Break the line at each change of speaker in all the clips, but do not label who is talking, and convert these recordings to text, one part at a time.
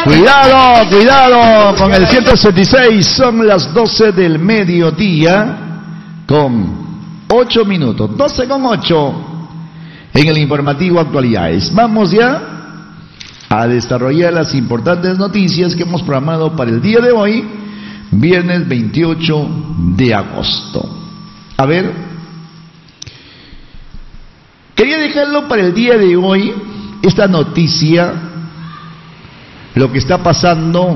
Cuidado, cuidado con el 166. Son las 12 del mediodía con 8 minutos. 12 con 8 en el informativo Actualidades. Vamos ya a desarrollar las importantes noticias que hemos programado para el día de hoy, viernes 28 de agosto. A ver, quería dejarlo para el día de hoy, esta noticia, lo que está pasando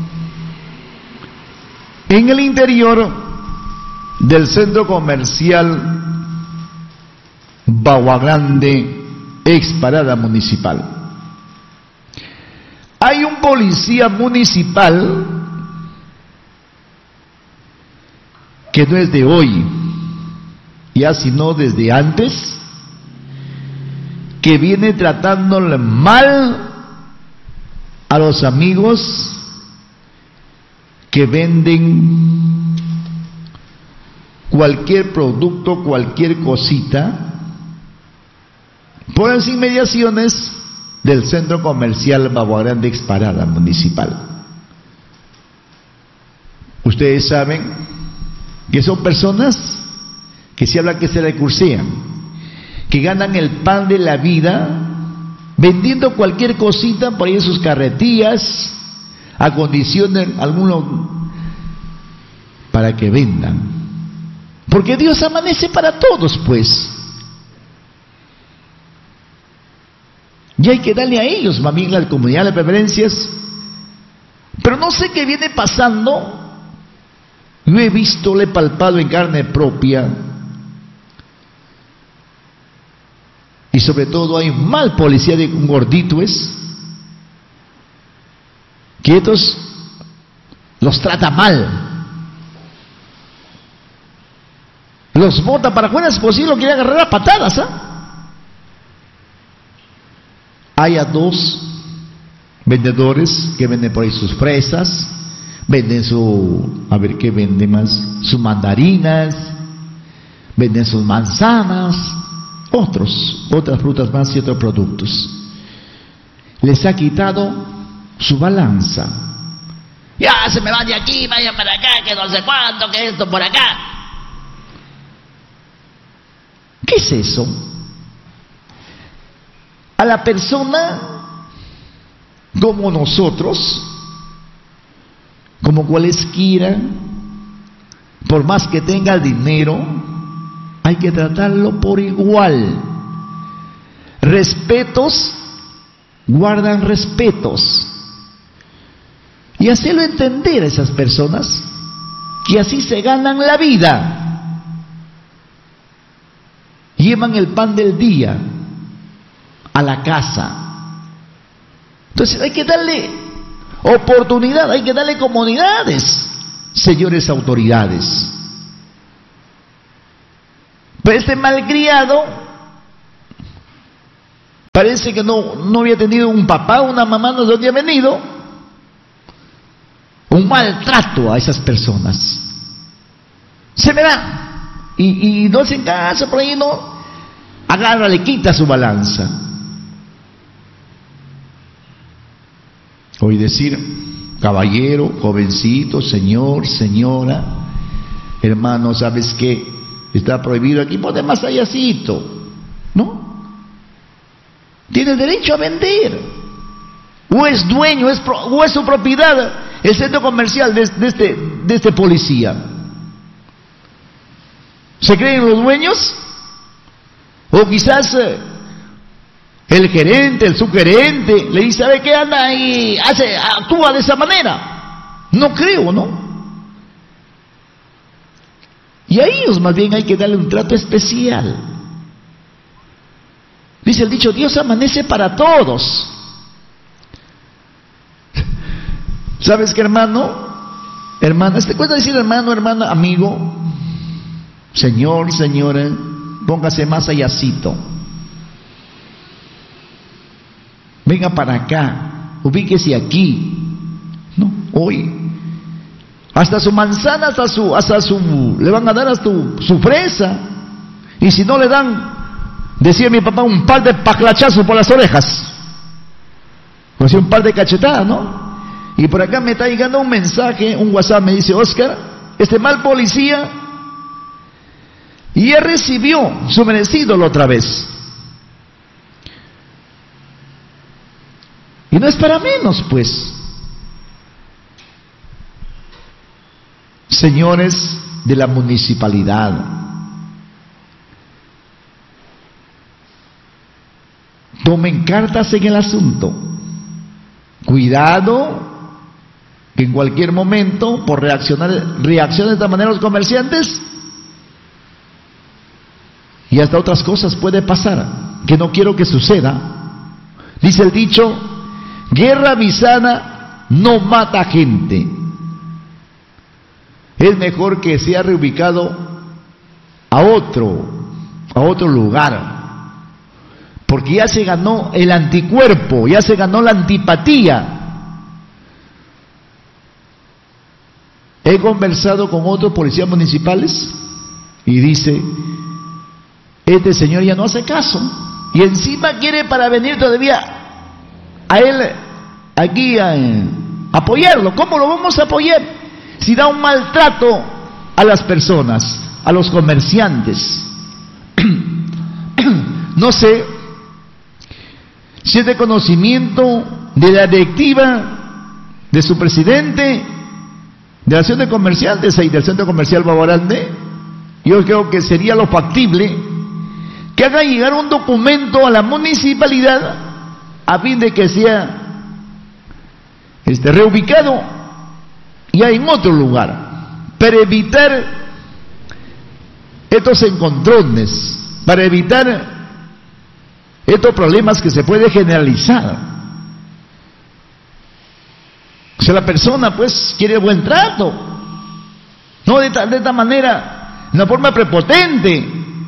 en el interior del centro comercial Bagua Grande, ex parada municipal. Hay un policía municipal que no es de hoy, ya sino desde antes, que viene tratándole mal a los amigos que venden cualquier producto, cualquier cosita por las inmediaciones del centro comercial Bagua Grande, ex parada municipal. Ustedes saben que son personas que se habla que se recursean, que ganan el pan de la vida vendiendo cualquier cosita por ahí en sus carretillas, acondicionan alguno para que vendan, porque Dios amanece para todos, pues. Y hay que darle a ellos, más bien la comunidad de preferencias. Pero no sé qué viene pasando. Yo he visto, le he palpado en carne propia. Y sobre todo hay un mal policía de un gordito que estos los trata mal. Los bota para afuera, si es posible, lo quiere agarrar a patadas, Hay a dos vendedores que venden por ahí sus fresas, venden a ver qué vende más, sus mandarinas, venden sus manzanas, otras frutas más y otros productos. Les ha quitado su balanza. Ya se me van de aquí, vayan para acá, que no sé cuánto, que esto por acá. ¿Qué es eso? A la persona como nosotros, como cualesquiera, por más que tenga dinero, hay que tratarlo por igual. Respetos guardan respetos. Y hacerlo entender a esas personas que así se ganan la vida. Llevan el pan del día a la casa. Entonces hay que darle oportunidad, hay que darle comodidades, señores autoridades. Pero este malcriado parece que no había tenido un papá, una mamá, no había venido. Un maltrato a esas personas. Se me da. Y no se casa por ahí, no. Agarra, le quita su balanza. Hoy decir, caballero, jovencito, señor, señora, hermano, ¿sabes qué? Está prohibido aquí, pone más allácito, ¿no? Tiene derecho a vender. O es dueño, o es su propiedad el centro comercial de este policía. ¿Se creen los dueños? O quizás el gerente, el subgerente, le dice, ¿sabe qué? Anda y actúa de esa manera. No creo, ¿no? Y a ellos más bien hay que darle un trato especial. Dice el dicho, Dios amanece para todos. ¿Sabes qué, hermano? Hermana, ¿te cuesta decir hermano, hermana, amigo? Señor, señora, póngase más allácito. Venga para acá, ubíquese aquí. No, hoy. Hasta su manzana, le van a dar hasta su fresa. Y si no le dan, decía mi papá, un par de paclachazos por las orejas. O sea, un par de cachetadas, ¿no? Y por acá me está llegando un mensaje, un WhatsApp, me dice: Oscar, este mal policía ya recibió su merecido la otra vez. Y no es para menos, pues. Señores de la municipalidad, tomen cartas en el asunto. Cuidado, que en cualquier momento, por reaccionan de esta manera los comerciantes, y hasta otras cosas puede pasar, que no quiero que suceda. Dice el dicho: guerra avisada no mata gente. Es mejor que sea reubicado a otro lugar, porque ya se ganó el anticuerpo, ya se ganó la antipatía. He conversado con otros policías municipales y dice: este señor ya no hace caso, y encima quiere para venir todavía a él aquí a apoyarlo. ¿Cómo lo vamos a apoyar si da un maltrato a las personas, a los comerciantes? No sé si es de conocimiento de la directiva, de su presidente, de la Asociación de Comerciantes y del Centro Comercial Baborande. Yo creo que sería lo factible que haga llegar un documento a la municipalidad a fin de que sea reubicado ya en otro lugar, para evitar estos encontrones, para evitar estos problemas que se puede generalizar. O sea, la persona pues quiere buen trato, no de esta manera, de una forma prepotente.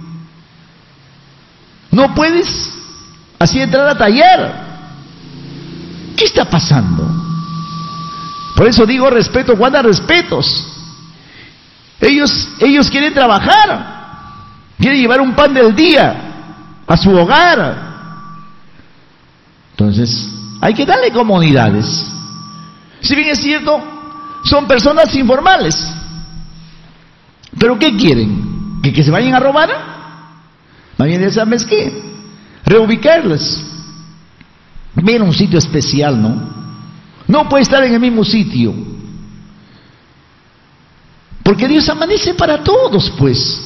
No puedes así entrar a tallar. ¿Qué está pasando? Por eso digo: respeto, guarda respetos. Ellos quieren trabajar, quieren llevar un pan del día a su hogar. Entonces hay que darle comodidades. Si bien es cierto, son personas informales, pero ¿qué quieren? ¿Que se vayan a robar? Más bien, ¿sabes qué? Reubicarlas. Viene un sitio especial, ¿no? No puede estar en el mismo sitio, porque Dios amanece para todos, pues.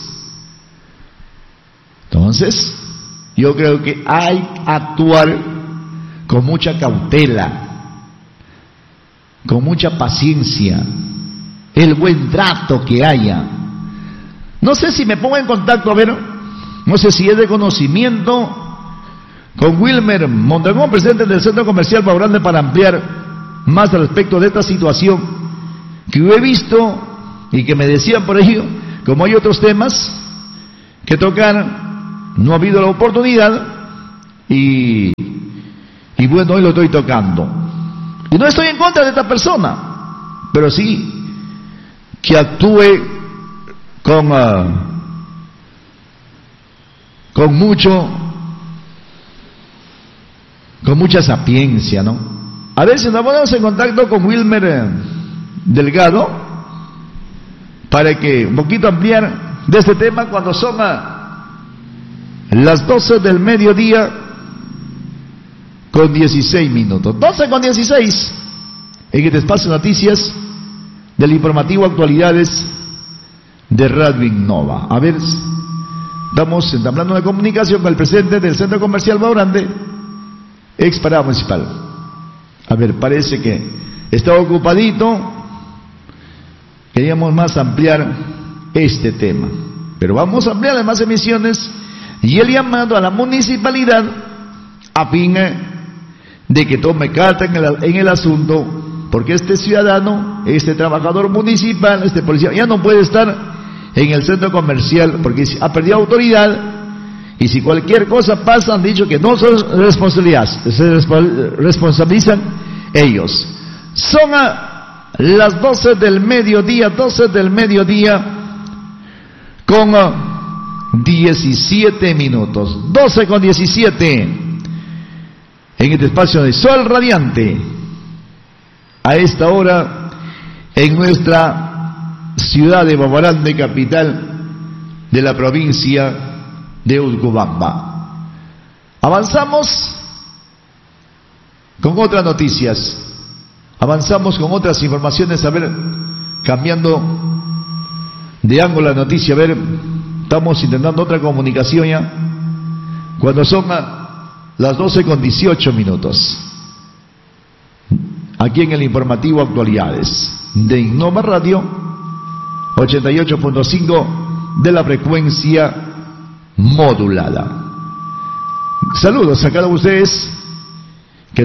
Entonces, yo creo que hay que actuar con mucha cautela, con mucha paciencia, el buen trato que haya. No sé si me pongo en contacto, a ver, no sé si es de conocimiento, con Wilmer Mondragón, presidente del Centro Comercial Baborande, para ampliar más al respecto de esta situación que yo he visto y que me decían por ello. Como hay otros temas que tocar, no ha habido la oportunidad y bueno, hoy lo estoy tocando. Y no estoy en contra de esta persona, pero sí que actúe con mucha sapiencia, ¿no? A ver si nos ponemos en contacto con Wilmer Delgado para que un poquito ampliar de este tema cuando son las 12 del mediodía con 16 minutos. 12 con 16 en este espacio de noticias del informativo Actualidades de Radio Innova. A ver, estamos entablando una comunicación con el presidente del Centro Comercial Baborande, ex parada municipal. A ver, parece que está ocupadito. Queríamos más ampliar este tema, pero vamos a ampliar las más emisiones y el llamado a la municipalidad a fin de que tome carta en el asunto, porque este ciudadano, este trabajador municipal, este policía, ya no puede estar en el centro comercial porque ha perdido autoridad. Y si cualquier cosa pasa, han dicho que no son responsabilidades, se responsabilizan ellos. Son las 12 del mediodía con 17 minutos. 12 con 17 en este espacio de Sol Radiante. a esta hora en nuestra ciudad de Babarande, capital de la provincia de Urubamba. Avanzamos con otras noticias, avanzamos con otras informaciones, a ver, cambiando de ángulo la noticia, a ver, estamos intentando otra comunicación ya, cuando son las 12:18, aquí en el informativo Actualidades de Innova Radio 88.5 de la frecuencia modulada. Saludos a cada uno de ustedes que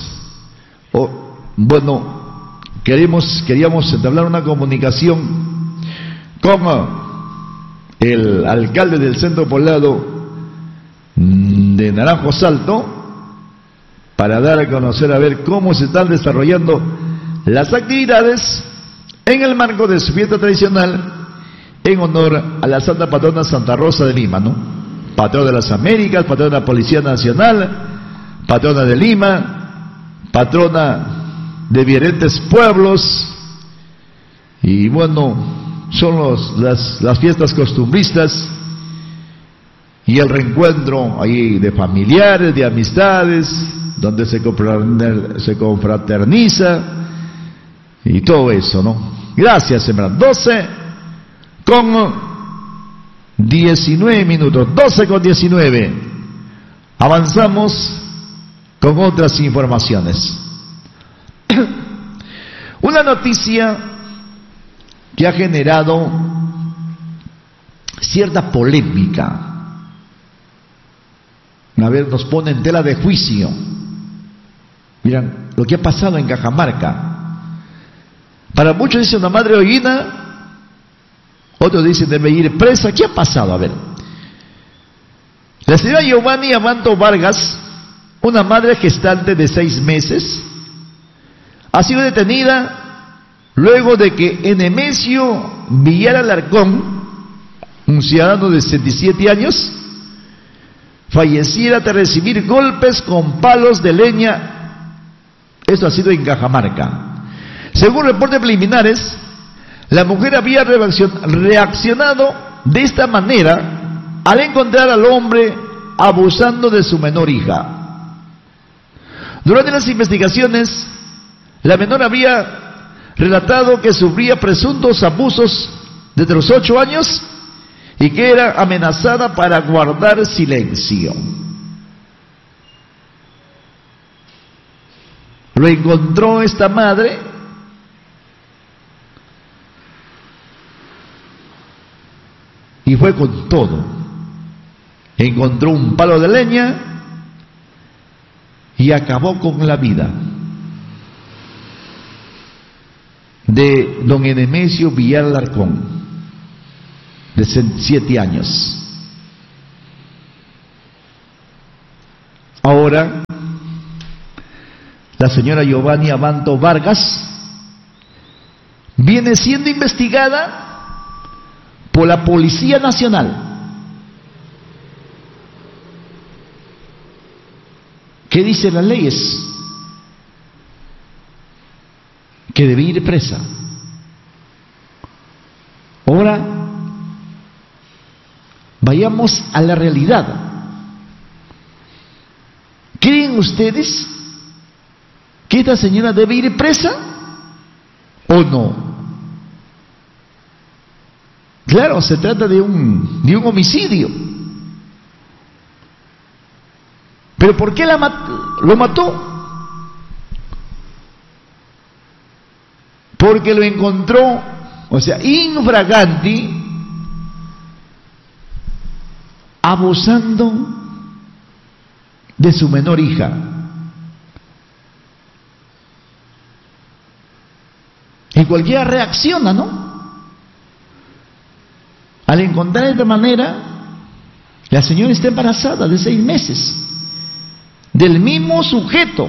queríamos entablar una comunicación con el alcalde del centro poblado de Naranjos Alto para dar a conocer, a ver cómo se están desarrollando las actividades en el marco de su fiesta tradicional en honor a la Santa Patrona Santa Rosa de Lima, ¿no? Patrona de las Américas, patrona de la Policía Nacional, patrona de Lima, patrona de diferentes pueblos, y bueno, son las fiestas costumbristas y el reencuentro ahí de familiares, de amistades, donde se confraterniza y todo eso, ¿no? Gracias, hermano. 12:19. Avanzamos con otras informaciones. Una noticia que ha generado cierta polémica. A ver, nos pone en tela de juicio. Miren lo que ha pasado en Cajamarca. Para muchos dicen una madre hollina, otros dicen debe ir presa. ¿Qué ha pasado? A ver, la señora Giovanni Amanto Vargas, una madre gestante de 6 meses, ha sido detenida luego de que Nemesio Villar Alarcón, un ciudadano de 67 años, falleciera tras recibir golpes con palos de leña. Esto ha sido en Cajamarca. Según reportes preliminares, la mujer había reaccionado de esta manera al encontrar al hombre abusando de su menor hija. Durante las investigaciones, la menor había relatado que sufría presuntos abusos desde los 8 años y que era amenazada para guardar silencio. Lo encontró esta madre y fue con todo. Encontró un palo de leña y acabó con la vida de don Nemesio Villar Alarcón, de 7 años. Ahora, la señora Giovanni Amanto Vargas viene siendo investigada por la Policía Nacional. ¿Qué dicen las leyes? Que debe ir presa. Ahora, vayamos a la realidad. ¿Creen ustedes que esta señora debe ir presa o no? Claro, se trata de un homicidio. ¿Pero por qué lo mató? Porque lo encontró, o sea, infraganti, abusando de su menor hija. Y cualquiera reacciona, ¿no? Al encontrar de esta manera, la señora está embarazada de 6 meses, del mismo sujeto.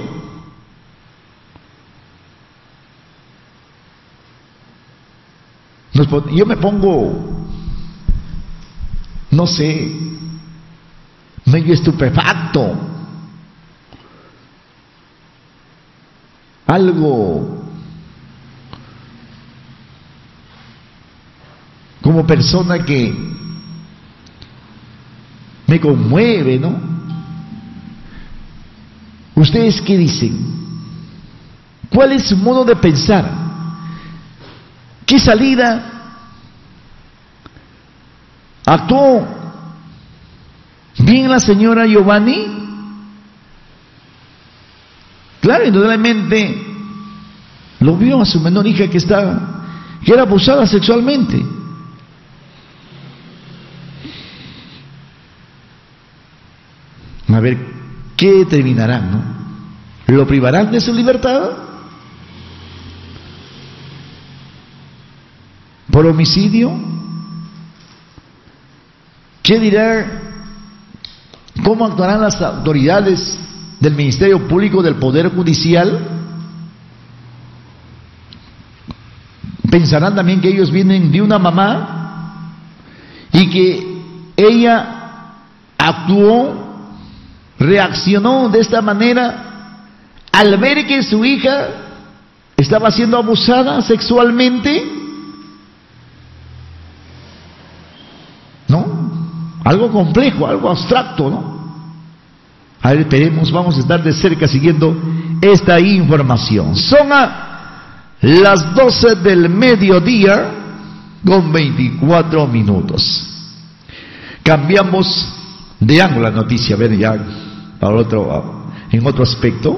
Yo me pongo, no sé, medio estupefacto, algo como persona que me conmueve, ¿no? ¿Ustedes qué dicen? ¿Cuál es su modo de pensar? ¿Qué salida actuó bien la señora Giovanni? Claro, indudablemente lo vio a su menor hija que era abusada sexualmente. A ver, ¿qué determinarán, no? ¿Lo privarán de su libertad? ¿Por homicidio? ¿Qué dirá? ¿Cómo actuarán las autoridades del Ministerio Público, del Poder Judicial? Pensarán también que ellos vienen de una mamá y que ella actuó, reaccionó de esta manera al ver que su hija estaba siendo abusada sexualmente. ¿No? Algo complejo, algo abstracto, ¿no? A ver, esperemos, vamos a estar de cerca siguiendo esta información. Son las 12 del mediodía con 24 minutos. Cambiamos de ángulo la noticia, a ver ya en otro aspecto.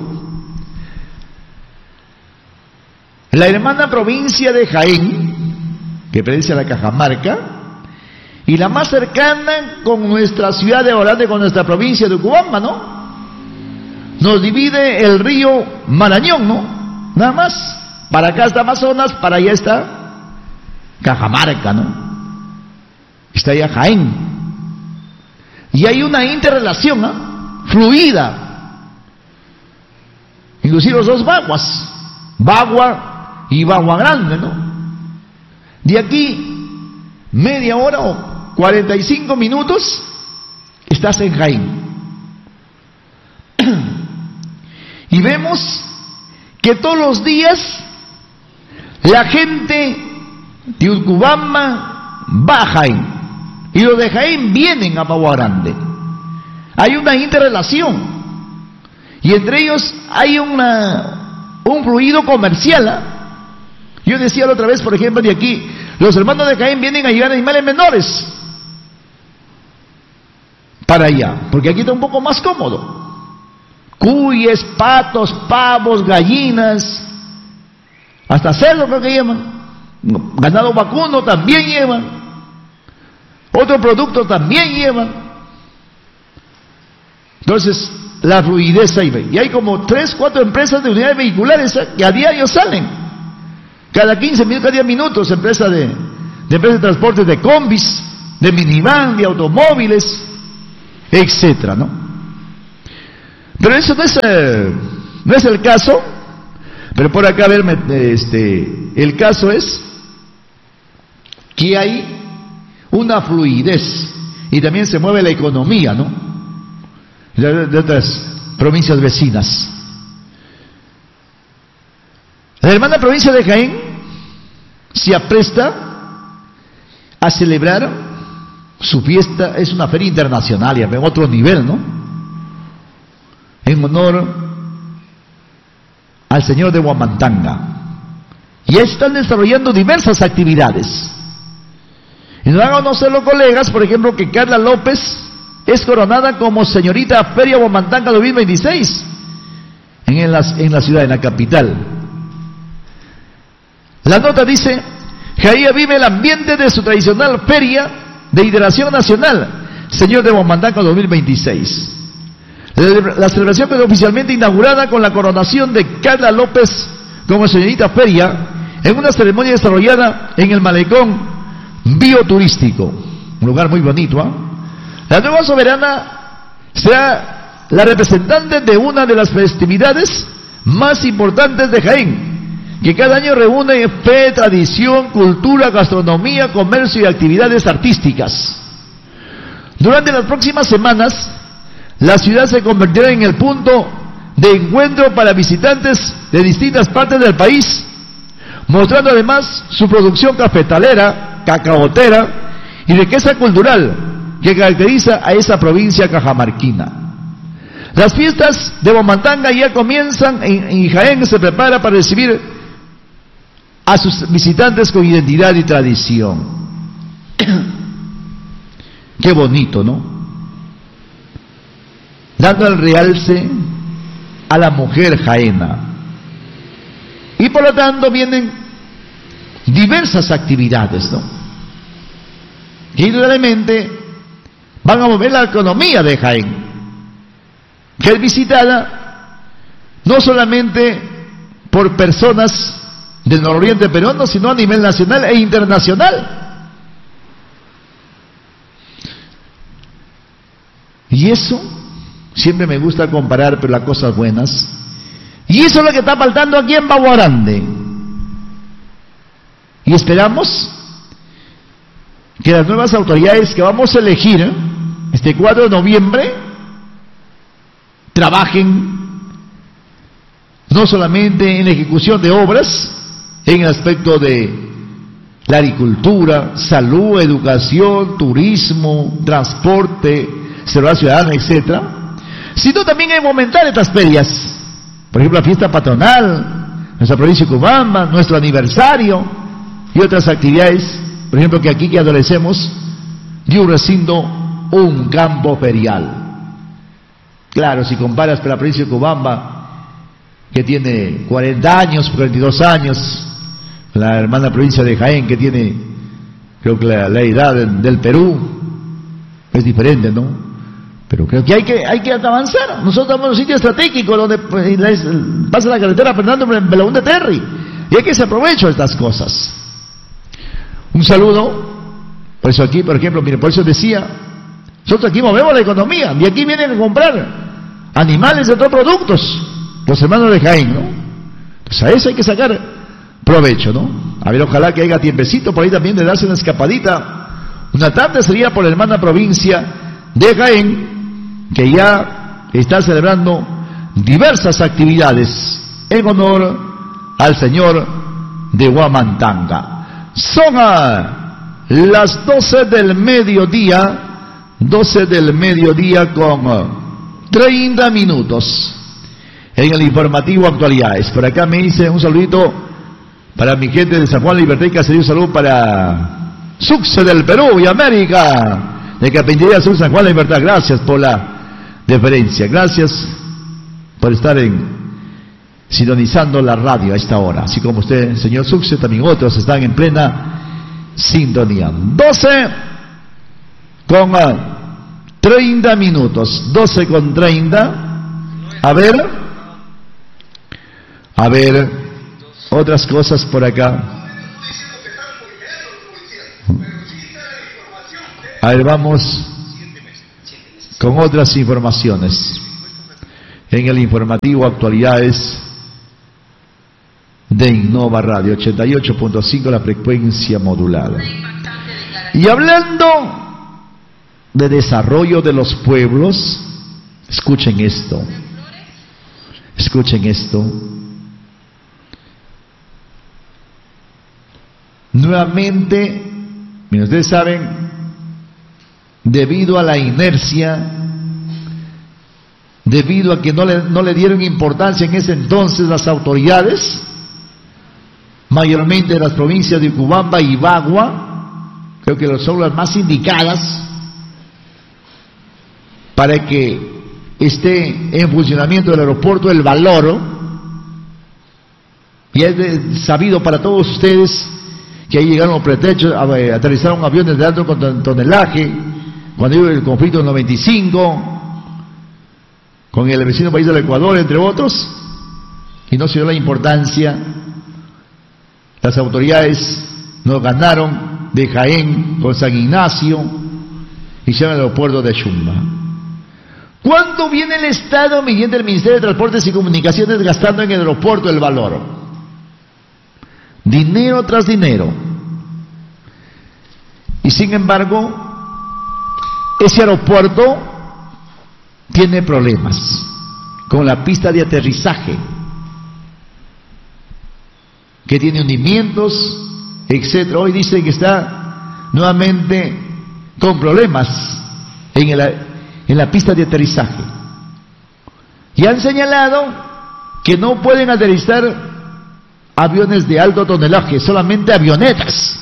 La hermana provincia de Jaén, que pertenece a la Cajamarca, y la más cercana con nuestra ciudad de Orande, con nuestra provincia de Ucubamba, ¿no? Nos divide el río Marañón, ¿no? Nada más. Para acá está Amazonas, para allá está Cajamarca, ¿no? Está allá Jaén. Y hay una interrelación, ¿no? Fluida. Inclusive los dos Baguas, Bagua y Bagua Grande, ¿no? De aquí, media hora o 45 minutos, estás en Jaén. Y vemos que todos los días la gente de Ucubamba va a Jaén y los de Jaén vienen a Bagua Grande. Hay una interrelación y entre ellos hay un fluido comercial, ¿eh? Yo decía la otra vez, por ejemplo, de aquí los hermanos de Jaén vienen a llevar animales menores para allá, porque aquí está un poco más cómodo. Cuyes, patos, pavos, gallinas, hasta cerdo creo que llevan, ganado vacuno también llevan, otro producto también llevan. Entonces la fluidez ahí, y hay como 3, 4 empresas de unidades vehiculares que a diario salen, cada 15 minutos, cada 10 minutos, empresas de transportes de combis, de minivan, de automóviles, etcétera, ¿no? Pero eso no es el caso. Pero por acá, a ver, el caso es que hay una fluidez y también se mueve la economía, ¿no? De otras provincias vecinas. La hermana provincia de Jaén se apresta a celebrar su fiesta. Es una feria internacional y en otro nivel, ¿no? En honor al señor de Huamantanga. Y están desarrollando diversas actividades. Y nos van a conocer los colegas, por ejemplo, que Carla López es coronada como señorita Feria Huamantanga 2026 en la ciudad, en la capital. La nota dice: Jaén vive el ambiente de su tradicional feria de iteración nacional, señor de Huamantanga 2026. La celebración quedó oficialmente inaugurada con la coronación de Carla López como señorita feria en una ceremonia desarrollada en el malecón bioturístico, un lugar muy bonito, ¿eh? La nueva soberana será la representante de una de las festividades más importantes de Jaén, que cada año reúne fe, tradición, cultura, gastronomía, comercio y actividades artísticas. Durante las próximas semanas, la ciudad se convertirá en el punto de encuentro para visitantes de distintas partes del país, mostrando además su producción cafetalera, cacaotera y riqueza cultural que caracteriza a esa provincia cajamarquina. Las fiestas de Huamantanga ya comienzan y Jaén se prepara para recibir a sus visitantes con identidad y tradición. Qué bonito, ¿no? Dando el realce a la mujer jaena. Y por lo tanto vienen diversas actividades, ¿no? Que indudablemente van a mover la economía de Jaén, que es visitada no solamente por personas del nororiente peruano, sino a nivel nacional e internacional. Y eso, siempre me gusta comparar, pero las cosas buenas, y eso es lo que está faltando aquí en Baguarande. Y esperamos que las nuevas autoridades que vamos a elegir este 4 de noviembre trabajen no solamente en la ejecución de obras, en el aspecto de la agricultura, salud, educación, turismo, transporte, seguridad ciudadana, etcétera, sino también en fomentar estas ferias. Por ejemplo, la fiesta patronal, nuestra provincia de Cubamba, nuestro aniversario y otras actividades. Por ejemplo, que aquí que adolecemos de un recinto, un campo ferial. Claro, si comparas con la provincia de Cubamba, que tiene 40 años, 42 años, la hermana provincia de Jaén, que tiene, creo que la edad del Perú, es diferente, ¿no? Pero creo que hay que avanzar. Nosotros estamos en un sitio estratégico donde pasa la carretera Fernando Belaúnde de Terry, y hay que hacer provecho de estas cosas. Un saludo. Por eso aquí, por ejemplo, mire, por eso decía, nosotros aquí movemos la economía, y aquí vienen a comprar animales de otros productos, los hermanos de Jaén, ¿no? Pues a eso hay que sacar provecho, ¿no? A ver, ojalá que haya tiempecito por ahí también de darse una escapadita, una tarde sería por la hermana provincia de Jaén, que ya está celebrando diversas actividades en honor al señor de Huamantanga. Son las 12 del mediodía con 30 minutos. En el informativo actualidades. Por acá me dice un saludito para mi gente de San Juan Libertad y Caserío. Un saludo para Succe del Perú y América de Carpintería Sur San Juan Libertad. Gracias por la deferencia. Gracias por estar sintonizando la radio a esta hora. Así como usted, señor Succe, también otros están en plena sintonía. 12 con 30 minutos. 12 con 30. A ver, otras cosas por acá. A ver, vamos con otras informaciones. En el informativo actualidades de Innova Radio, 88.5 la frecuencia modulada. Y hablando de desarrollo de los pueblos, escuchen esto. Escuchen esto. Nuevamente, miren, ustedes saben, debido a la inercia, debido a que no le dieron importancia en ese entonces las autoridades, mayormente de las provincias de Cubamba y Bagua, creo que son las más indicadas para que esté en funcionamiento el aeropuerto El Valoro. Y es sabido para todos ustedes que ahí llegaron pretextos, aterrizaron aviones de alto tonelaje cuando hubo el conflicto en 95 con el vecino país del Ecuador, entre otros, y no se dio la importancia. Las autoridades nos ganaron de Jaén con San Ignacio, hicieron el aeropuerto de Chumba. ¿Cuánto viene el Estado mediante el Ministerio de Transportes y Comunicaciones gastando en el aeropuerto El Valoro? Dinero tras dinero. Y sin embargo, ese aeropuerto tiene problemas con la pista de aterrizaje, que tiene hundimientos, etcétera. Hoy dicen que está nuevamente con problemas en la pista de aterrizaje. Y han señalado que no pueden aterrizar aviones de alto tonelaje, solamente avionetas.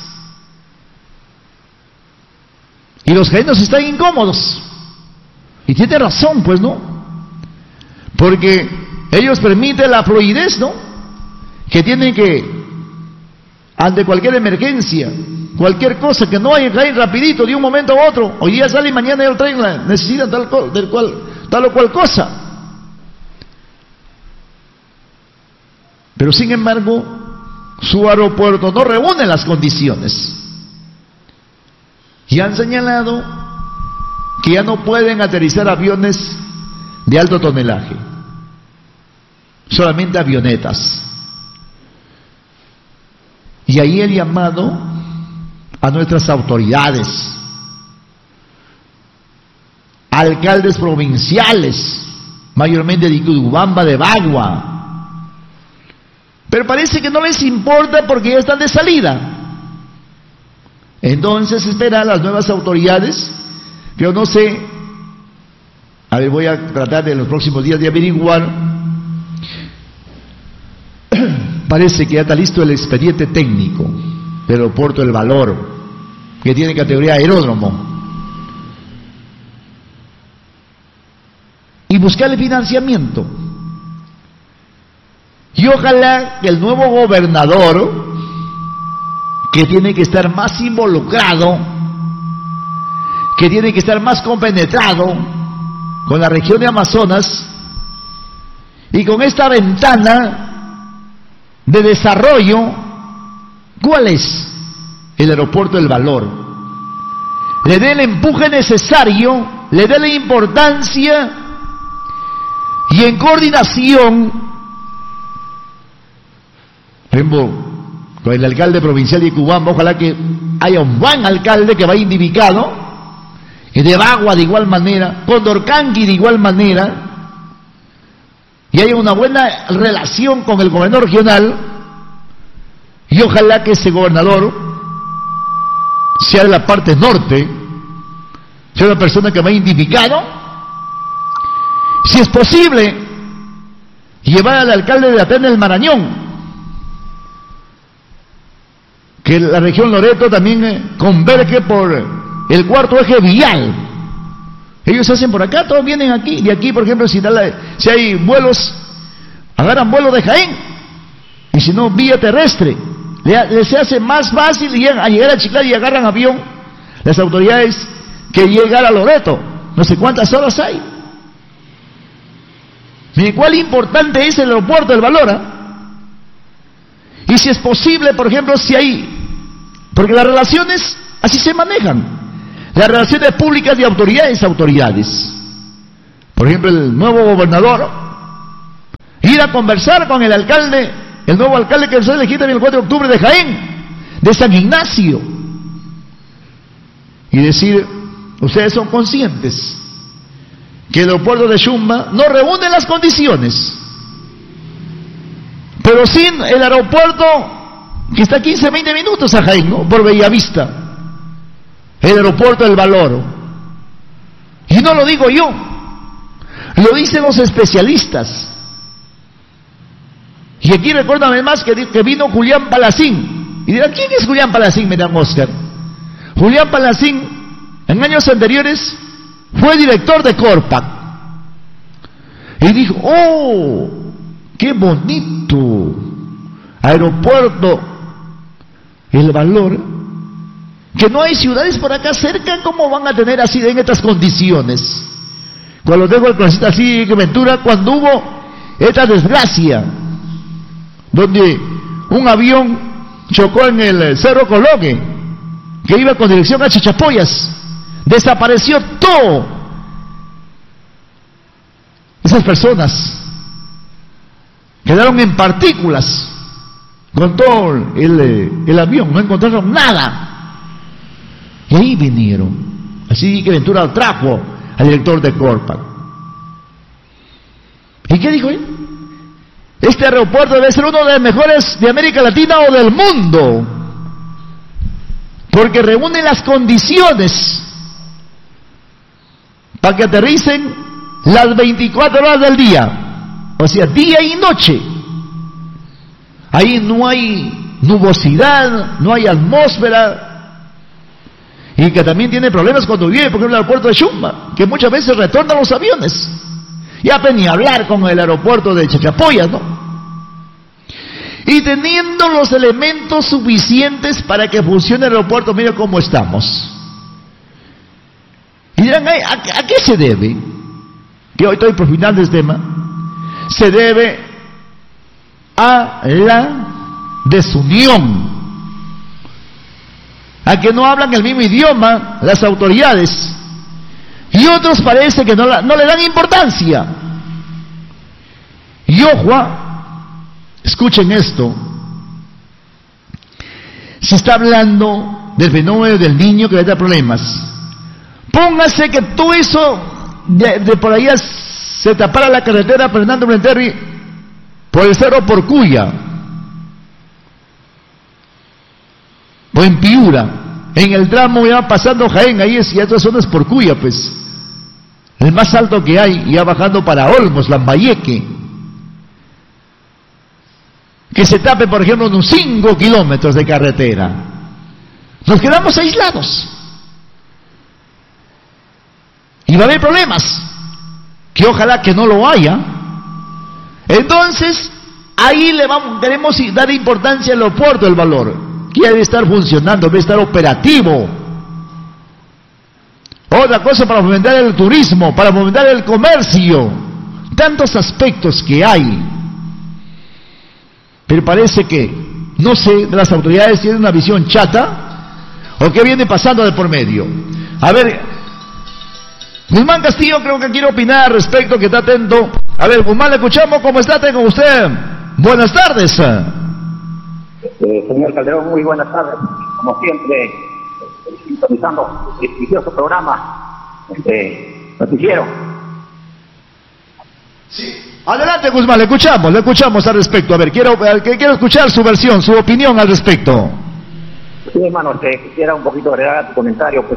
Y los jaeños están incómodos. Y tiene razón, pues, ¿no? Porque ellos permiten la fluidez, ¿no? Que tienen que, ante cualquier emergencia, cualquier cosa, que no hay que ir rapidito de un momento a otro. Hoy día sale y mañana ya lo traen, necesitan tal o cual cosa. Pero sin embargo, su aeropuerto no reúne las condiciones. Y han señalado que ya no pueden aterrizar aviones de alto tonelaje, solamente avionetas. Y ahí el llamado a nuestras autoridades, alcaldes provinciales, mayormente de Iturubamba, de Bagua. Pero parece que no les importa porque ya están de salida. Entonces espera a las nuevas autoridades, yo no sé, a ver, voy a tratar de los próximos días de averiguar. Parece que ya está listo el expediente técnico del aeropuerto El Valor, que tiene categoría aeródromo, y buscarle financiamiento. Y ojalá que el nuevo gobernador, que tiene que estar más involucrado, que tiene que estar más compenetrado con la región de Amazonas y con esta ventana de desarrollo, ¿cuál es? El aeropuerto El Valor. Le dé el empuje necesario, le dé la importancia y en coordinación, por ejemplo, con el alcalde provincial de Iturubamba, ojalá que haya un buen alcalde que vaya indicado, y de Bagua de igual manera, Condorcanqui de igual manera, y haya una buena relación con el gobernador regional, y ojalá que ese gobernador sea de la parte norte, sea una persona que vaya indicado, si es posible, llevar al alcalde de Atenas del Marañón, que la región Loreto también converge por el cuarto eje vial. Ellos hacen por acá, todos vienen aquí. De aquí, por ejemplo, si hay vuelos, agarran vuelo de Jaén, y si no, vía terrestre. Les hace más fácil a llegar a Chiclayo y agarran avión las autoridades que llegar a Loreto. No sé cuántas horas hay. Mire, cuál importante es el aeropuerto del Valor. Y si es posible, por ejemplo, si hay, porque las relaciones así se manejan, las relaciones públicas de autoridades a autoridades. Por ejemplo, el nuevo gobernador, ir a conversar con el alcalde, el nuevo alcalde que se elegido el 4 de octubre de Jaén, de San Ignacio, y decir, ustedes son conscientes que el aeropuerto de Shumba no reúne las condiciones. Pero sin el aeropuerto, que está a 15, 20 minutos a Jaén, ¿no? Por Bellavista, el aeropuerto del Valor. Y no lo digo yo, lo dicen los especialistas. Y aquí recuerdan además que vino Julián Palacín. Y dirán, ¿quién es Julián Palacín? Me dan Oscar. Julián Palacín, en años anteriores, fue director de Corpac. Y dijo, ¡oh! ¡Qué bonito! Aeropuerto El Valor. Que no hay ciudades por acá cerca, ¿cómo van a tener así en estas condiciones? Cuando tengo el clasista así que Ventura, cuando hubo esta desgracia, donde un avión chocó en el Cerro Coloque, que iba con dirección a Chichapoyas, desapareció todo. Esas personas quedaron en partículas con todo el avión, no encontraron nada. Y ahí vinieron. Así que Ventura trajo al director de Corpac. ¿Y qué dijo él? Este aeropuerto debe ser uno de los mejores de América Latina o del mundo. porque reúne las condiciones para que aterricen las 24 horas del día, o sea, día y noche. Ahí no hay nubosidad, no hay atmósfera, y que también tiene problemas cuando vive, por ejemplo, el aeropuerto de Chumba, que muchas veces retornan los aviones. Ya ni hablar con el aeropuerto de Chachapoyas, ¿no? Y teniendo los elementos suficientes para que funcione el aeropuerto, mira cómo estamos. Y dirán, ¿a qué se debe? Que hoy estoy profundizando este tema. Se debe a la desunión, a que no hablan el mismo idioma las autoridades, y otros parece que no le dan importancia. Y ojo, escuchen esto, se está hablando del fenómeno del niño que le da problemas. Póngase que todo eso de por allá se tapara la carretera Fernando Blenterri por el cerro Porcuya, o en Piura, en el tramo ya pasando Jaén, ahí es, y esta zona es Porcuya, pues, el más alto que hay, ya bajando para Olmos, Lambayeque, que se tape, por ejemplo, unos 5 kilómetros de carretera, nos quedamos aislados, y va a haber problemas, que ojalá que no lo haya. Entonces, ahí queremos dar importancia al aeropuerto del Valor, que debe estar funcionando, debe estar operativo. Otra cosa para fomentar el turismo, para fomentar el comercio, tantos aspectos que hay. Pero parece que, no sé, las autoridades tienen una visión chata, o qué viene pasando de por medio. A ver, Guzmán Castillo creo que quiere opinar al respecto, que está atento. A ver, Guzmán, le escuchamos. ¿Cómo está? Tengo con usted. Buenas tardes.
Señor Calderón, muy buenas tardes. Como siempre, sintonizando el prestigioso programa noticiero.
Sí. Adelante, Guzmán, le escuchamos al respecto. A ver, quiero escuchar su versión, su opinión al respecto.
Sí, hermano, quisiera un poquito agregar a tu comentario, pues,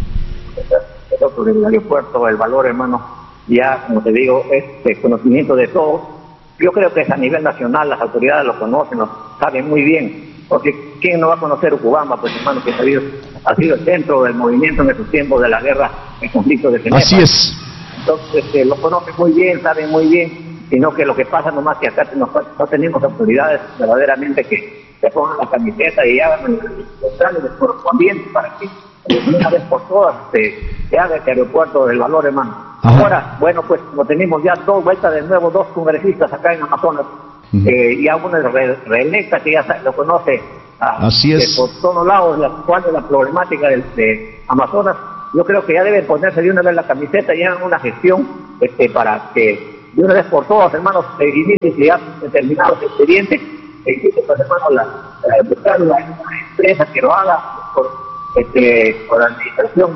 sobre el aeropuerto, el Valor, hermano, ya, como te digo, es de conocimiento de todos. Yo creo que es a nivel nacional, las autoridades lo conocen, lo saben muy bien, porque ¿quién no va a conocer Ucubamba? Pues, hermano, que ha sido el centro del movimiento en estos tiempos de la guerra, el conflicto de Cenepa.
Así es.
Entonces, lo conocen muy bien, saben muy bien, sino que lo que pasa nomás que acá no tenemos autoridades verdaderamente que se pongan la camiseta y hagan los trámites correspondientes para que una vez por todas se haga este aeropuerto del Valor, hermano. Ajá. Ahora, bueno, pues como tenemos ya dos congresistas acá en Amazonas, y algunos reelectas que ya lo conoce,
así es,
por todos lados, cuál es la problemática de Amazonas. Yo creo que ya deben ponerse de una vez la camiseta y hagan una gestión para que de una vez por todas, hermanos, se inicie ya determinados expedientes, pues, hermanos, buscar la empresa que lo haga por la administración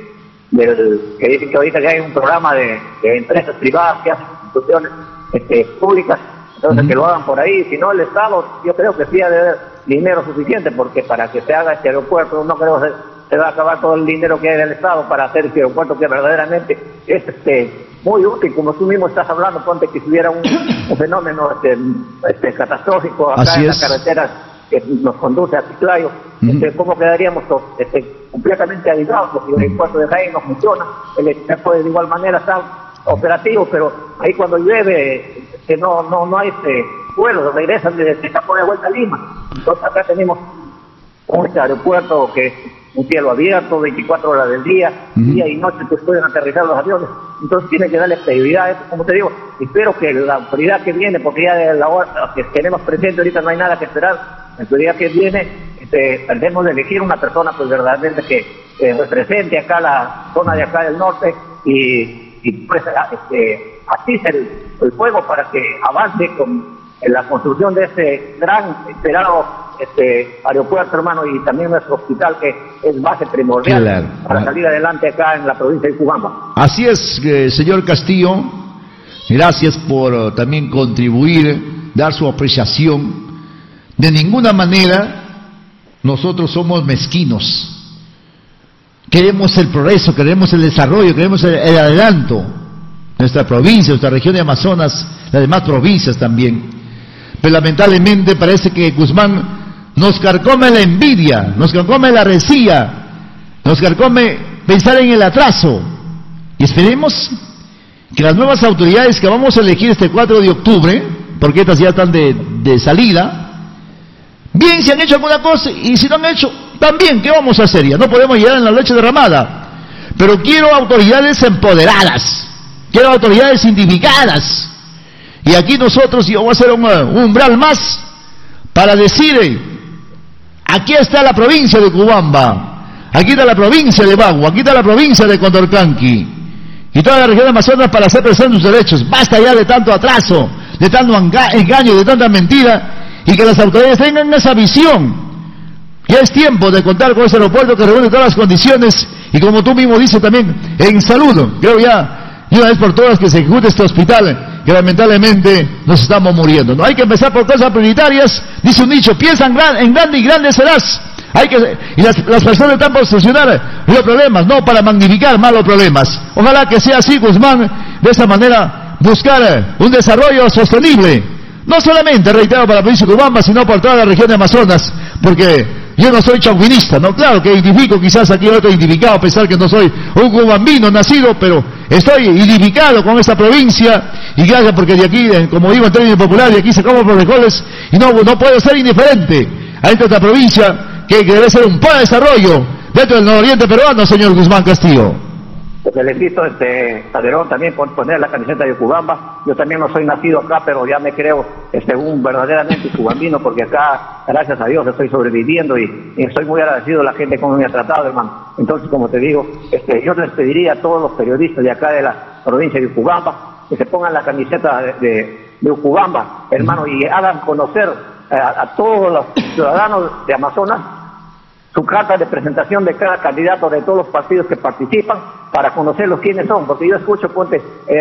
que dicen que ahorita ya hay un programa de empresas privadas que hacen instituciones públicas, entonces que lo hagan por ahí. Si no, el Estado, yo creo que sí ha de haber dinero suficiente, porque para que se haga este aeropuerto, no creo que se va a acabar todo el dinero que hay del Estado para hacer este aeropuerto, que verdaderamente es muy útil. Como tú mismo estás hablando, ponte que si hubiera un fenómeno catastrófico acá en las carreteras que nos conduce a Chiclayo, ¿cómo quedaríamos todos completamente aislados? Porque el aeropuerto de Jaén no funciona, el aeropuerto de igual manera está operativo, pero ahí cuando llueve no hay vuelos, regresan desde Chapo de vuelta a Lima. Entonces acá tenemos un aeropuerto que es un cielo abierto, 24 horas del día, día y noche pues pueden aterrizar los aviones. Entonces tiene que darle prioridad a eso. Como te digo, espero que la autoridad que viene, porque ya de la hora que tenemos presente ahorita no hay nada que esperar, la autoridad que viene, tendremos de elegir una persona pues verdaderamente que represente acá la zona de acá del norte y pues atice el fuego para que avance con la construcción de este gran esperado aeropuerto, hermano, y también nuestro hospital, que es base primordial para salir adelante acá en la provincia de Ucubamba.
Así es, señor Castillo, gracias por también contribuir, dar su apreciación. De ninguna manera nosotros somos mezquinos. Queremos el progreso, queremos el desarrollo, queremos el adelanto. Nuestra provincia, nuestra región de Amazonas, las demás provincias también. Pero lamentablemente parece que Guzmán nos carcome la envidia, nos carcome la resía, nos carcome pensar en el atraso. Y esperemos que las nuevas autoridades que vamos a elegir este 4 de octubre, porque estas ya están de salida, bien si han hecho alguna cosa, y si no han hecho, también, ¿qué vamos a hacer? Ya no podemos llegar en la leche derramada. Pero quiero autoridades empoderadas, quiero autoridades identificadas. Y aquí nosotros, yo voy a hacer un umbral más para decir, aquí está la provincia de Cubamba, aquí está la provincia de Bagua, aquí está la provincia de Condorcanqui, y toda la región de Amazonas para hacer presentes sus derechos. Basta ya de tanto atraso, de tanto engaño, de tanta mentira, y que las autoridades tengan esa visión. Ya es tiempo de contar con ese aeropuerto que reúne todas las condiciones, y como tú mismo dices también, en salud, creo ya, y una vez por todas que se ejecute este hospital, que lamentablemente nos estamos muriendo. No hay que empezar por cosas prioritarias, dice un dicho, piensa en grande y grande serás. Y las personas están por solucionar los problemas, no para magnificar más los problemas. Ojalá que sea así, Guzmán, de esa manera buscar un desarrollo sostenible, no solamente, reitero, para la provincia de Cubamba, sino por toda la región de Amazonas, porque yo no soy chauvinista, no, claro que identifico, quizás aquí otro identificado, a pesar que no soy un cubambino nacido, pero estoy identificado con esta provincia, y gracias porque de aquí, como digo en términos populares, de aquí se comen protocolos, y no puedo ser indiferente a esta provincia, que debe ser un buen desarrollo dentro del nororiente peruano, señor Guzmán Castillo.
Te felicito, Calderón, también por poner la camiseta de Cubamba. Yo también no soy nacido acá, pero ya me creo un verdaderamente cubambino, porque acá, gracias a Dios, estoy sobreviviendo y estoy muy agradecido a la gente como me ha tratado, hermano. Entonces, como te digo, yo les pediría a todos los periodistas de acá de la provincia de Cubamba que se pongan la camiseta de Cubamba, hermano, y hagan conocer a todos los ciudadanos de Amazonas su carta de presentación de cada candidato de todos los partidos que participan, para conocerlos quiénes son, porque yo escucho, que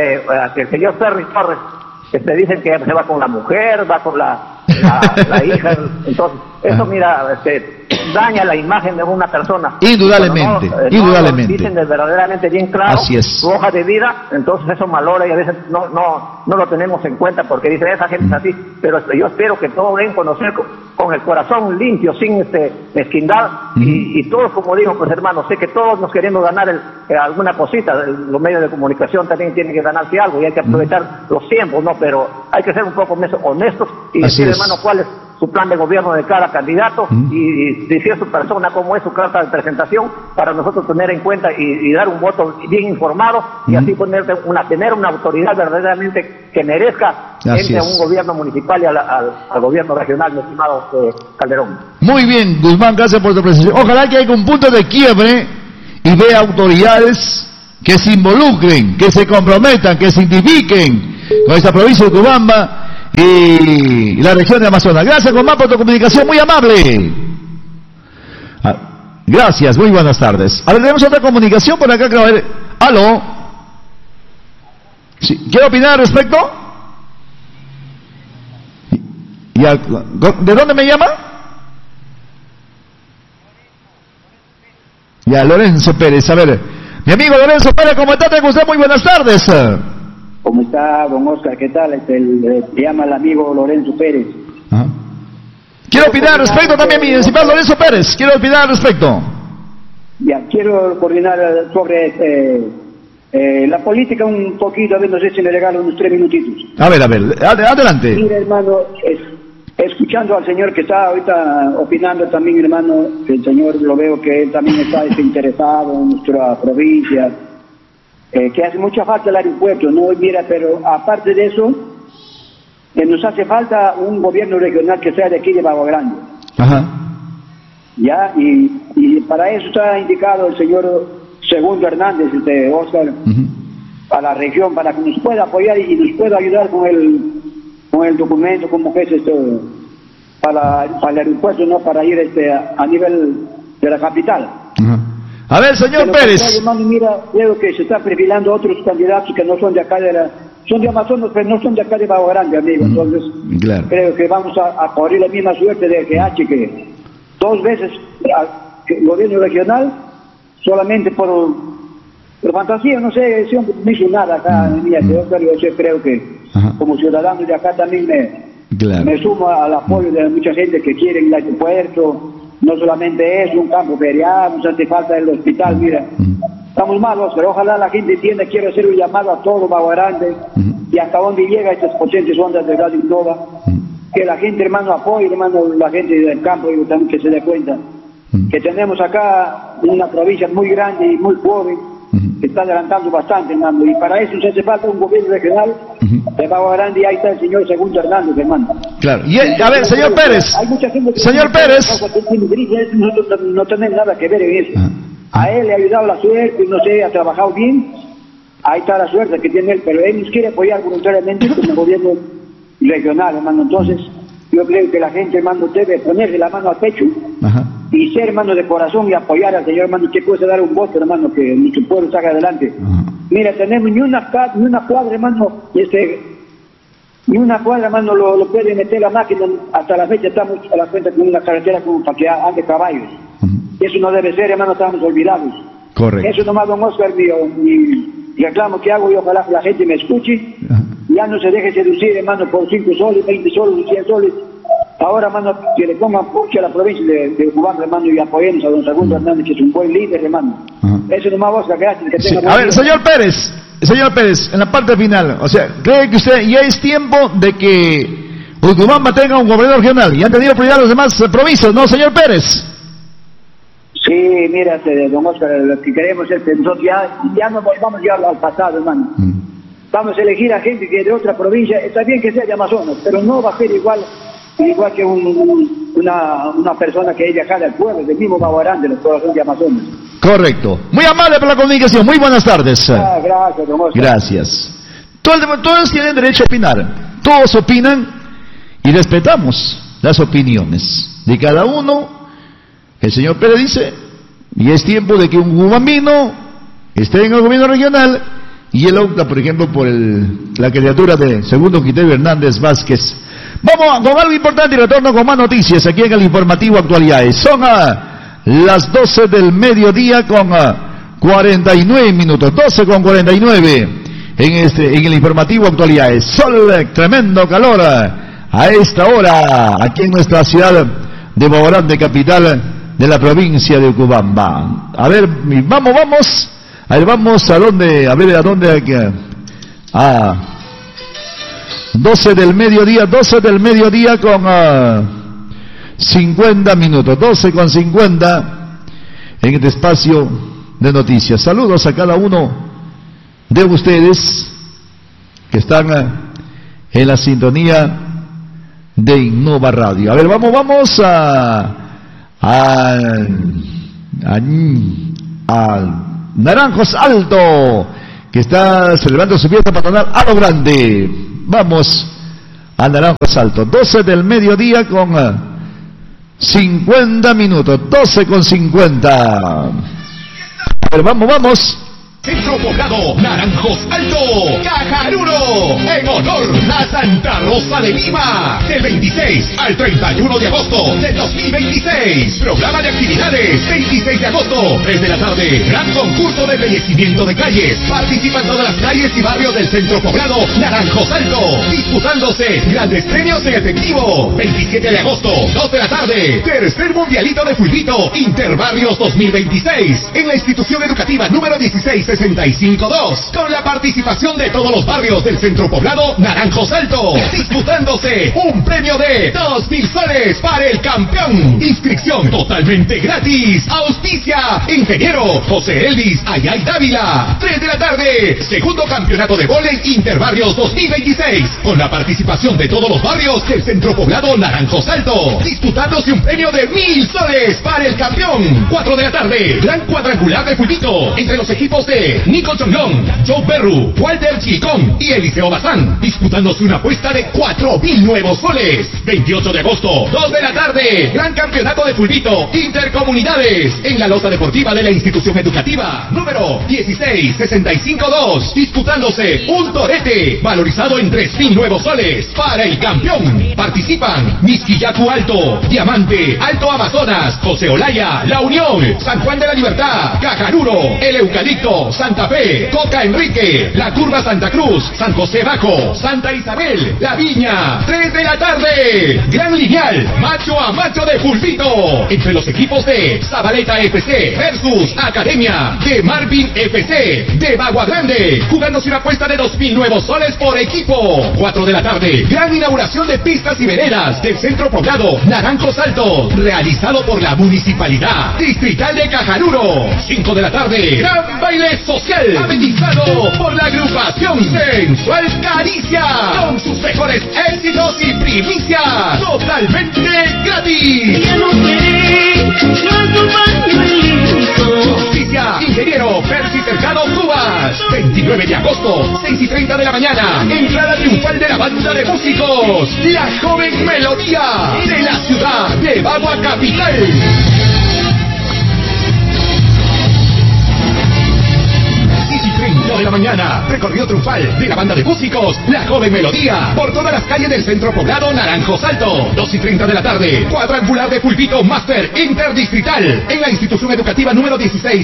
el señor Ferri Torres, dicen que se va con la mujer, va con la hija, entonces, eso mira, daña la imagen de una persona.
Indudablemente, indudablemente.
Dicen verdaderamente bien claro,
así es,
su hoja de vida, entonces eso malora y a veces no lo tenemos en cuenta, porque dice esa gente es así, pero yo espero que todos den conocer con el corazón limpio, sin mezquindad, y todos, como digo, pues hermanos, sé que todos nos queremos ganar alguna cosita, los medios de comunicación también tienen que ganarse algo, y hay que aprovechar los tiempos, ¿no? Pero hay que ser un poco honestos y decir, hermano, cuál es su plan de gobierno de cada candidato, y decir a su persona cómo es su carta de presentación, para nosotros tener en cuenta y dar un voto bien informado, y así tener una autoridad verdaderamente que merezca entre a un gobierno municipal y al gobierno regional, mi estimado Calderón.
Muy bien, Guzmán, gracias por tu presencia. Ojalá que haya un punto de quiebre y vea autoridades que se involucren, que se comprometan, que se identifiquen con esta provincia de Cubamba y la región de Amazonas. Gracias, Guzmán, por tu comunicación, muy amable. Gracias, muy buenas tardes. A ver, tenemos otra comunicación por acá, creo. A ver, aló. Sí, ¿quiere opinar al respecto? ¿De dónde me llama? Ya, Lorenzo Pérez. A ver, mi amigo Lorenzo Pérez, ¿cómo está? ¿Tengo usted? Muy buenas tardes.
¿Cómo está, don Oscar? ¿Qué tal? Se llama el amigo Lorenzo Pérez.
Ajá. Quiero opinar al respecto también, mi principal Lorenzo Pérez. Quiero opinar al respecto.
Ya, quiero coordinar sobre la política un poquito, a ver, no sé si me regalo unos 3 minutitos.
A ver, adelante.
Mira, hermano, escuchando al señor que está ahorita opinando también, hermano, el señor lo veo que él también está desinteresado en nuestra provincia, que hace mucha falta el aeropuerto, ¿no? Mira, pero aparte de eso, nos hace falta un gobierno regional que sea de aquí de Bagua Grande.
Ajá.
Ya, y para eso está indicado el señor Segundo Hernández, Oscar, para la región, para que nos pueda apoyar y nos pueda ayudar con el documento, como que es para el aeropuerto, no para ir a nivel de la capital.
A ver, señor Pérez.
Hermano, mira, creo que se está perfilando otros candidatos que no son de acá son de Amazonas, pero no son de acá de Bagua Grande, amigo. Entonces,
claro,
creo que vamos a correr la misma suerte de GH, que 2 veces al gobierno regional, solamente por fantasía, no sé, no hizo nada acá en mi pero yo creo que como ciudadano de acá también me sumo al apoyo de mucha gente que quiere el aeropuerto, no solamente es un campo ferial, nos hace falta el hospital, mira. Estamos malos, pero ojalá la gente entienda. Quiero hacer un llamado a todo Bajo Grande y hasta donde llega estas potentes ondas de Radio Innova, que la gente, hermano, apoye, hermano, la gente del campo, y también que se dé cuenta que tenemos acá una provincia muy grande y muy joven, que está adelantando bastante, hermano, y para eso se hace falta un gobierno regional de Bajo Grande, y ahí está el señor Segundo Hernández, hermano.
Claro, y a ver, señor Pérez,
hay mucha gente que
señor Pérez,
nosotros no tenemos nada que ver en eso. A él le ha ayudado la suerte, no sé, ha trabajado bien, ahí está la suerte que tiene él, pero él nos quiere apoyar voluntariamente con el gobierno regional, hermano. Entonces, yo creo que la gente, hermano, debe ponerle la mano al pecho y ser, hermano, de corazón y apoyar al señor, hermano, que puede dar un voto, hermano, que nuestro pueblo salga adelante. Mira, tenemos ni una cuadra, hermano, ni una cuadra, hermano, lo puede meter la máquina. Hasta la fecha estamos a la cuenta con una carretera como para que ande caballos. Eso no debe ser, hermano, estamos olvidados.
Correcto.
Eso nomás, don Oscar, mi reclamo que hago, y ojalá la gente me escuche. Ya no se deje seducir, hermano, por 5 soles, 20 soles, 100 soles. Ahora, hermano, que le pongan pucha a la provincia de Cubán, hermano, y apoyemos a don Segundo Hernández, que es un buen líder, hermano. Eso nomás, Oscar, gracias. Que tenga
a ver, señor Pérez, en la parte final, o sea, ¿cree que usted ya es tiempo de que Uycubamba tenga un gobernador regional? Y han tenido prioridad los demás provincias, ¿no, señor Pérez?
Sí, mira, don Oscar, lo que queremos es que nosotros ya no volvamos ya al pasado, hermano. Vamos a elegir a gente que de otra provincia, está bien que sea de Amazonas, pero no va a ser igual que una persona que es de acá del pueblo, del mismo Bajo Grande, los corazones de Amazonas.
Correcto. Muy amable por la comunicación. Muy buenas tardes.
Gracias, don Oscar.
Gracias. Todos tienen derecho a opinar. Todos opinan y respetamos las opiniones de cada uno. El señor Pérez dice, y es tiempo de que un cubambino esté en el gobierno regional, y él opta, por ejemplo, por la candidatura de Segundo Quintero Hernández Vázquez. Vamos con algo importante y retorno con más noticias aquí en el informativo Actualidades. Son las 12 del mediodía con 49 minutos, 12 con 49 en el informativo Actualidades. Sol, tremendo calor a esta hora aquí en nuestra ciudad de Bajo Grande, capital de la provincia de Uycubamba. A ver, vamos. A ver, vamos a dónde, a ver a dónde, 12 del mediodía con 50 minutos, 12 con 50 en este espacio de noticias. Saludos a cada uno de ustedes que están en la sintonía de Innova Radio. A ver, vamos a Naranjos Alto, que está celebrando su fiesta patronal a lo grande. Vamos a Naranjos Alto, 12 del mediodía con 50 minutos, 12 con 50. A ver, vamos.
Centro Poblado, Naranjos Alto, Cajarulo, en honor a Santa Rosa de Lima, del 26 al 31 de agosto de 2026. Programa de actividades, 26 de agosto, 3 de la tarde, gran concurso de embellecimiento de calles. Participan todas las calles y barrios del Centro Poblado, Naranjos Alto, disputándose grandes premios en efectivo. 27 de agosto, 2 de la tarde, tercer mundialito de fulbito, Interbarrios 2026, en la institución educativa número 16 65-2, con la participación de todos los barrios del Centro Poblado Naranjos Alto, disputándose un premio de 2.000 soles para el campeón. Inscripción totalmente gratis. Auspicia ingeniero José Elvis Ayay Dávila. 3 de la tarde, segundo campeonato de vóley Interbarrios 2026, con la participación de todos los barrios del Centro Poblado Naranjos Alto, disputándose un premio de 1.000 soles para el campeón. 4 de la tarde, gran cuadrangular de fulbito entre los equipos de Nico Chonglón, Joe Berru, Walter Chicón y Eliseo Bazán, disputándose una apuesta de 4.000 nuevos soles. 28 de agosto, 2 de la tarde, gran campeonato de fulbito Intercomunidades en la lota deportiva de la institución educativa número 16-65-2, disputándose un torete valorizado en 3.000 nuevos soles para el campeón. Participan Misquillacu Alto, Diamante Diamante, Alto Amazonas, José Olaya, La Unión, San Juan de la Libertad, Cajaruro, El Eucalipto, Santa Fe, Coca Enrique, La Curva Santa Cruz, San José Bajo, Santa Isabel, La Viña, 3 de la tarde. Gran Lineal, macho a macho de Pulpito, entre los equipos de Zabaleta FC versus Academia de Marvin FC de Bagua Grande, jugándose una apuesta de 2.000 nuevos soles por equipo. 4 de la tarde, gran inauguración de pistas y veredas del Centro Poblado Naranjos Altos, realizado por la Municipalidad Distrital de Cajaruro. 5 de la tarde, gran baile social, amenizado por la agrupación Sensual Caricia, con sus mejores éxitos y primicias, totalmente gratis.
Ya no sé, cuánto pañuelito.
Justicia, Ingeniero Percy Cercado Cubas. 29 de agosto, 6:30 de la mañana. Entrada triunfal de la banda de músicos La Joven Melodía, de la ciudad de Bagua Capital. De la mañana, recorrido triunfal de la banda de músicos La Joven Melodía por todas las calles del Centro Poblado Naranjos Alto. 2:30 de la tarde, cuadrangular de Pulpito Master Interdistrital en la institución educativa número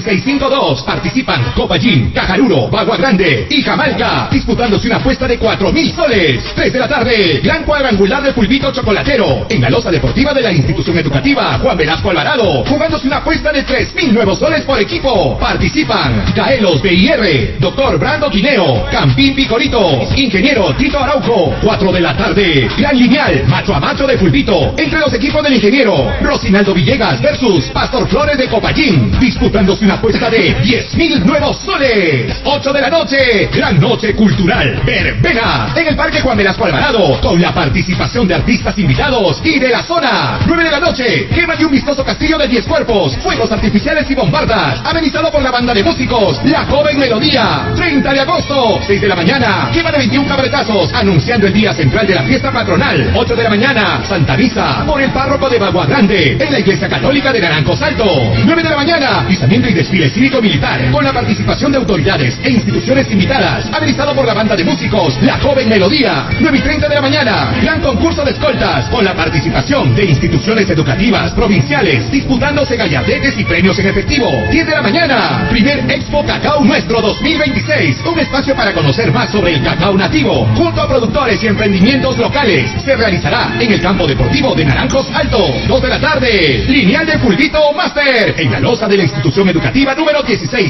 16652. Participan Copallín, Cajaruro, Bagua Grande y Jamalca, disputándose una apuesta de 4.000 soles. 3 de la tarde, gran cuadrangular de Pulpito Chocolatero en la losa deportiva de la institución educativa Juan Velasco Alvarado, jugándose una apuesta de 3.000 nuevos soles por equipo. Participan Gaelos BIR, Doctor Brando Guineo, Campín Picorito, Ingeniero Tito Araujo. 4 de la tarde, gran lineal, macho a macho de Pulpito, entre los equipos del ingeniero Rosinaldo Villegas versus Pastor Flores de Copallín, disputándose una apuesta de 10.000 nuevos soles. 8 de la noche, gran noche cultural, verbena, en el Parque Juan Velasco Alvarado, con la participación de artistas invitados y de la zona. 9 de la noche, quema de un vistoso castillo de 10 cuerpos, fuegos artificiales y bombardas, amenizado por la banda de músicos La Joven Melodía. 30 de agosto, 6 de la mañana, quema de 21 cabaretazos, anunciando el día central de la fiesta patronal. 8 de la mañana, Santa Misa, por el párroco de Bagua Grande, en la Iglesia Católica de Naranjos Alto. 9 de la mañana, izamiento y desfile cívico-militar, con la participación de autoridades e instituciones invitadas, amenizado por la banda de músicos La Joven Melodía. 9:30 de la mañana, gran concurso de escoltas, con la participación de instituciones educativas provinciales, disputándose gallardetes y premios en efectivo. 10 de la mañana, primer Expo Cacao Nuestro 2026, un espacio para conocer más sobre el cacao nativo, junto a productores y emprendimientos locales. Se realizará en el campo deportivo de Naranjos Alto. 2 de la tarde, lineal de Pulpito Master, en la losa de la institución educativa número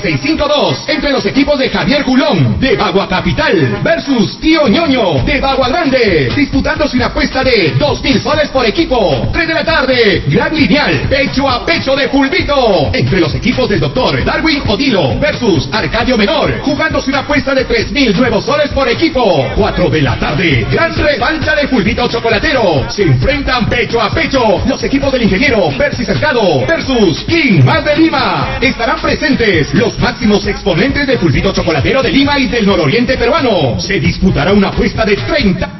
16652, entre los equipos de Javier Culón, de Bagua Capital, versus Tío Ñoño, de Bagua Grande, disputándose una apuesta de 2.000 soles por equipo. 3 de la tarde, gran lineal, pecho a pecho de Pulpito, entre los equipos del doctor Darwin Odilo, versus Arcadio Menor, jugándose una apuesta de 3.000 nuevos soles por equipo. 4 de la tarde, gran revancha de Pulpito Chocolatero, se enfrentan pecho a pecho los equipos del ingeniero Percy Cercado versus King Más de Lima. Estarán presentes los máximos exponentes de Pulpito Chocolatero de Lima y del nororiente peruano. Se disputará una apuesta de 30.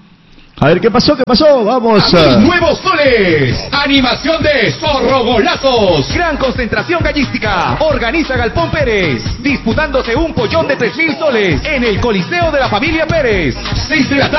A ver, ¿qué pasó? ¿Qué pasó? Vamos.
Nuevos soles. Animación de Zorro Golazos. Gran concentración gallística. Organiza Galpón Pérez. Disputándose un pollón de 3.000 soles en el Coliseo de la Familia Pérez. 6 de la tarde.